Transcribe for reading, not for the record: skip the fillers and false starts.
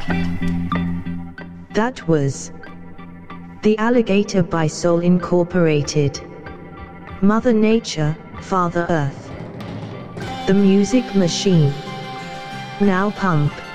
That was The Alligator by Soul Incorporated. Mother Nature, Father Earth. The Music Machine. Now pump.